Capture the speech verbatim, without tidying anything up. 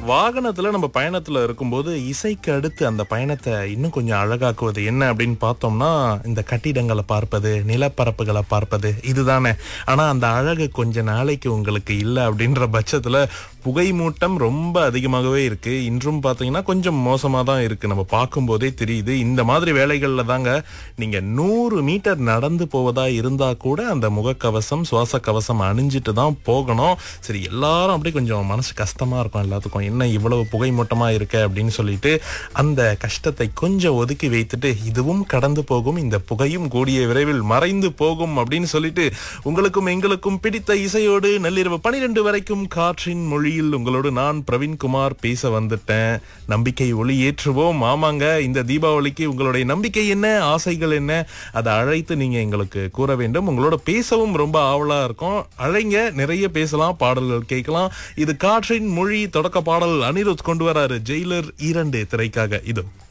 வாகனத்துல நம்ம பயணத்துல இருக்கும்போது இசைக்கு அடுத்து அந்த பயணத்தை இன்னும் கொஞ்சம் அழகாக்குவது என்ன அப்படின்னு பார்த்தோம்னா இந்த கட்டிடங்களை பார்ப்பது, நிலப்பரப்புகளை பார்ப்பது இதுதானே. ஆனா அந்த அழகு கொஞ்ச நாளைக்கு உங்களுக்கு இல்லை அப்படின்ற பட்சத்துல புகை மூட்டம் ரொம்ப அதிகமாகவே இருக்கு. இன்றும் பார்த்தீங்கன்னா கொஞ்சம் மோசமா தான் இருக்கு, நம்ம பார்க்கும்போதே தெரியுது. இந்த மாதிரி வேலைகள்ல தாங்க நீங்க நூறு மீட்டர் நடந்து போவதா இருந்தா கூட அந்த முகக்கவசம், சுவாச கவசம் அணிஞ்சிட்டு தான் போகணும். சரி, எல்லாரும் அப்படியே கொஞ்சம் மனசு கஷ்டமா இருக்கும் எல்லாத்துக்கும், என்ன இவ்வளவு புகை மூட்டமா இருக்க அப்படின்னு சொல்லிட்டு அந்த கஷ்டத்தை கொஞ்சம் ஒதுக்கி வைத்துட்டு இதுவும் கடந்து போகும், இந்த புகையும் கூடிய விரைவில் மறைந்து போகும் அப்படின்னு சொல்லிட்டு உங்களுக்கும் எங்களுக்கும் பிடித்த இசையோடு நள்ளிரவு பனிரெண்டு வரைக்கும் காற்றின் மொழியில் உங்களோடு நான் பிரவீன்குமார் பேச வந்துட்டேன். நம்பிக்கை ஒளி ஏற்றுவோம். ஆமாங்க, இந்த தீபாவளிக்கு உங்களுடைய நம்பிக்கை என்ன, ஆசைகள் என்ன, அதை அழைத்து நீங்க எங்களுக்கு கூற வேண்டும். உங்களோட பேசவும் ரொம்ப ஆவலா இருக்கும். அழைங்க, நிறைய பேசலாம், பாடல்கள் கேட்கலாம். இது காற்றின் மொழி. தொடக்க பாடல் அனிருத் கொண்டு வராரு, ஜெயிலர் இரண்டு திரைக்காக. இதோ